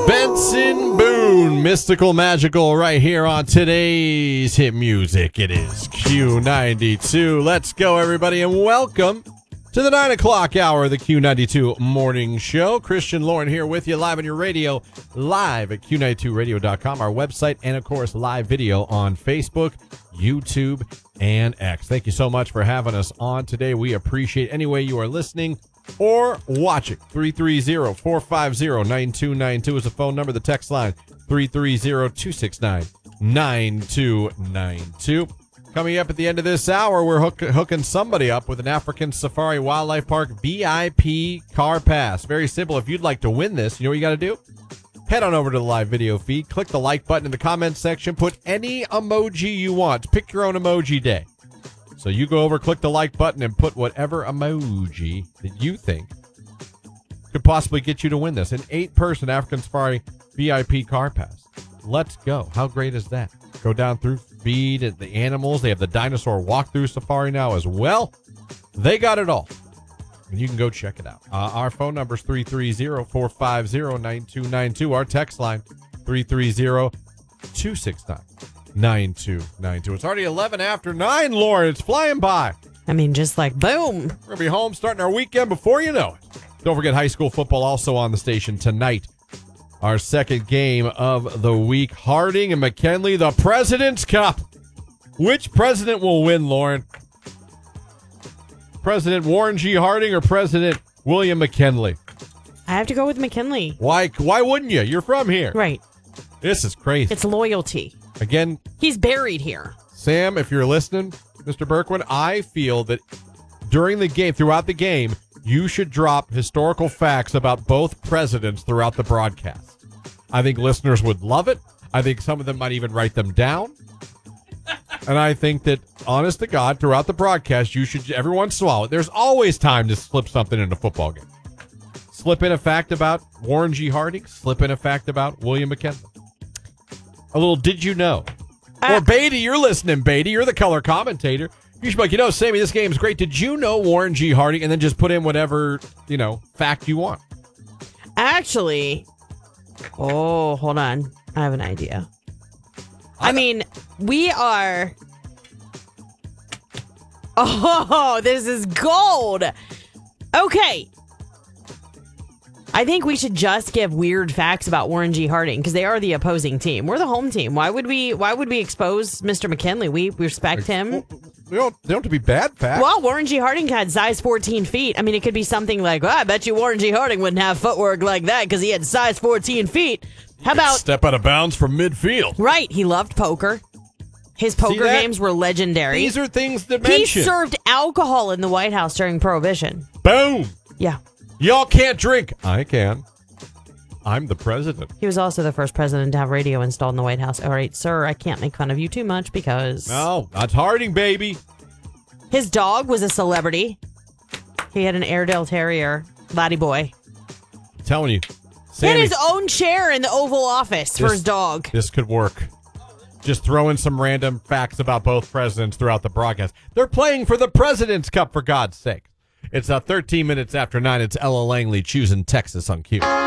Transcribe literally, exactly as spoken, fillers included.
Benson Boone, mystical, magical, right here on today's hit music. It is Q ninety-two. Let's go, everybody, and welcome to the nine o'clock hour of the Q ninety-two morning show. Christian Lauren here with you live on your radio, live at Q ninety-two radio dot com, our website, and, of course, live video on Facebook, YouTube, and X. Thank you so much for having us on today. We appreciate any way you are listening or watching. three three zero, four five zero, nine two nine two is the phone number. The text line, three three zero, two six nine, nine two nine two. Coming up at the end of this hour, we're hook- hooking somebody up with an African Safari Wildlife Park V I P car pass. Very simple. If you'd like to win this, you know what you got to do? Head on over to the live video feed. Click the like button in the comments section. Put any emoji you want. Pick your own emoji day. So you go over, click the like button, and put whatever emoji that you think could possibly get you to win this. An eight-person African Safari V I P car pass. Let's go. How great is that? Go down through, feed the animals. They have the dinosaur walkthrough safari now as well. They got it all. And you can go check it out. Uh, our phone number is three three zero, four five zero, nine two nine two. Our text line, three three zero, two six nine, nine two nine two. It's already eleven after nine, Lauren. It's flying by. I mean, just like boom. We're going to be home starting our weekend before you know it. Don't forget high school football also on the station tonight. Our second game of the week, Harding and McKinley, the President's Cup. Which president will win, Lauren? President Warren G. Harding or President William McKinley? I have to go with McKinley. Why Why wouldn't you? You're from here. Right. This is crazy. It's loyalty. Again, he's buried here. Sam, if you're listening, Mister Berkwin, I feel that during the game, throughout the game, you should drop historical facts about both presidents throughout the broadcast. I think listeners would love it. I think some of them might even write them down. And I think that, honest to God, throughout the broadcast, you should, everyone swallow it. There's always time to slip something in a football game. Slip in a fact about Warren G. Harding. Slip in a fact about William McKinley. A little did you know? Uh, or Beatty, you're listening, Beatty. You're the color commentator. You should be like, you know, Sammy, this game's great. Did you know Warren G. Harding? And then just put in whatever, you know, fact you want. Actually, oh, hold on. I have an idea. I, I mean, we are... Oh, this is gold. Okay. I think we should just give weird facts about Warren G. Harding because they are the opposing team. We're the home team. Why would we Why would we expose Mister McKinley? We respect him. Well, they don't, they don't have to be bad facts. Well, Warren G. Harding had size fourteen feet. I mean, it could be something like, well, I bet you Warren G. Harding wouldn't have footwork like that because he had size fourteen feet. How about... Step out of bounds from midfield. Right. He loved poker. His poker games were legendary. These are things that He mention. served alcohol in the White House during Prohibition. Boom. Yeah. Y'all can't drink. I can. I'm the president. He was also the first president to have radio installed in the White House. All right, sir, I can't make fun of you too much because... No, that's Harding, baby. His dog was a celebrity. He had an Airedale Terrier, Laddie Boy. I'm telling you. Sammy, he had Sammy, his own chair in the Oval Office for this, his dog. This could work. Just throw in some random facts about both presidents throughout the broadcast. They're playing for the President's Cup, for God's sake. It's uh, thirteen minutes after nine. It's Ella Langley choosing Texas on Q.